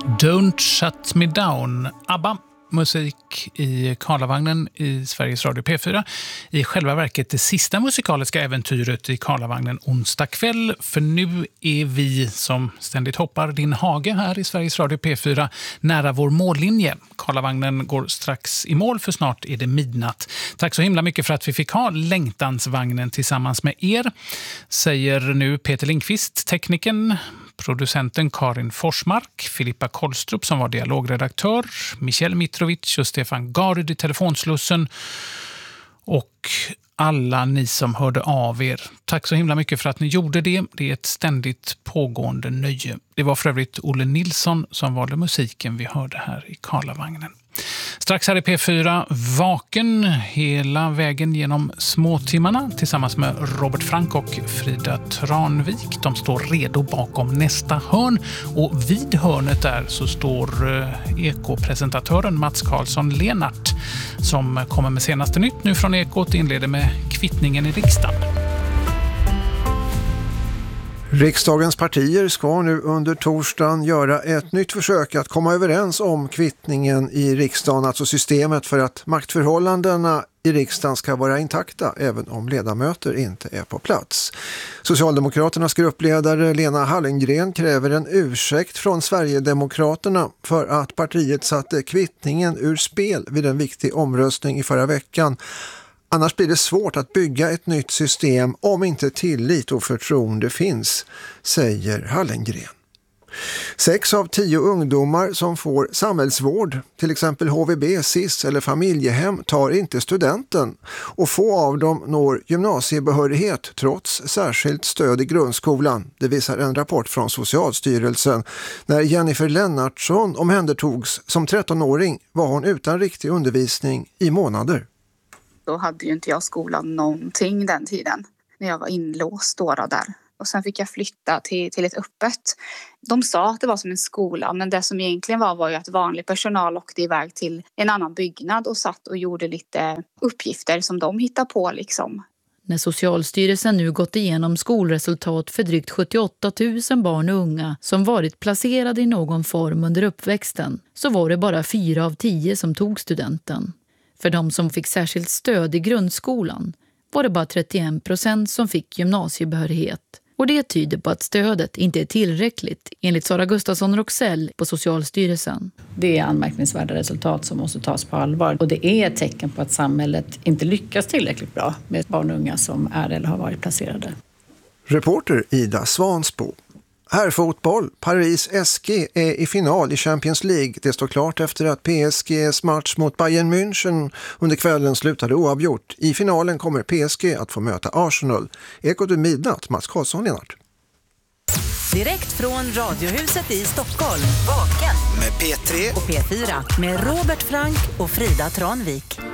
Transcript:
Don't Shut Me Down, ABBA. Musik i Karlavagnen i Sveriges Radio P4. I själva verket det sista musikaliska äventyret i Karlavagnen onsdag kväll. För nu är vi som ständigt hoppar din hage här i Sveriges Radio P4 nära vår mållinje. Karlavagnen går strax i mål för snart är det midnatt. Tack så himla mycket för att vi fick ha längtansvagnen tillsammans med er. Säger nu Peter Lindqvist, tekniken, producenten Karin Forsmark, Filippa Kollstrup som var dialogredaktör, Michel Mitrovic och Stefan Garud i telefonslussen och alla ni som hörde av er. Tack så himla mycket för att ni gjorde det. Det är ett ständigt pågående nöje. Det var för övrigt Olle Nilsson som valde musiken vi hörde här i Karlavagnen. Strax här i P4 vaken hela vägen genom småtimmarna tillsammans med Robert Frank och Frida Tranvik. De står redo bakom nästa hörn och vid hörnet där så står ekopresentatören Mats Karlsson Lenart som kommer med senaste nytt nu från Ekot och inleder med kvittningen i riksdagen. Riksdagens partier ska nu under torsdagen göra ett nytt försök att komma överens om kvittningen i riksdagen, alltså systemet för att maktförhållandena i riksdagen ska vara intakta även om ledamöter inte är på plats. Socialdemokraternas gruppledare Lena Hallengren kräver en ursäkt från Sverigedemokraterna för att partiet satte kvittningen ur spel vid en viktig omröstning i förra veckan. Annars blir det svårt att bygga ett nytt system om inte tillit och förtroende finns, säger Hallengren. 6 av 10 ungdomar som får samhällsvård, till exempel HVB, SIS eller familjehem, tar inte studenten och få av dem når gymnasiebehörighet trots särskilt stöd i grundskolan. Det visar en rapport från Socialstyrelsen. När Jennifer Lennartsson omhändertogs som 13-åring var hon utan riktig undervisning i månader. Då hade ju inte jag skolan någonting den tiden när jag var inlåst då där. Och sen fick jag flytta till ett öppet. De sa att det var som en skola, men det som egentligen var ju att vanlig personal åkte iväg till en annan byggnad och satt och gjorde lite uppgifter som de hittade på liksom. När Socialstyrelsen nu gått igenom skolresultat för drygt 78 000 barn och unga som varit placerade i någon form under uppväxten så var det bara 4 av 10 som tog studenten. För de som fick särskilt stöd i grundskolan var det bara 31% som fick gymnasiebehörighet. Och det tyder på att stödet inte är tillräckligt, enligt Sara Gustafsson Roxell på Socialstyrelsen. Det är anmärkningsvärda resultat som måste tas på allvar. Och det är ett tecken på att samhället inte lyckas tillräckligt bra med barn och unga som är eller har varit placerade. Reporter Ida Svansbo. Herrfotboll, Paris SG är i final i Champions League. Det står klart efter att PSGs match mot Bayern München under kvällen slutade oavgjort. I finalen kommer PSG att få möta Arsenal. Ekot i midnatt, Mats Karlsson Lenart. Direkt från Radiohuset i Stockholm. Vaken med P3 och P4 med Robert Frank och Frida Tranvik.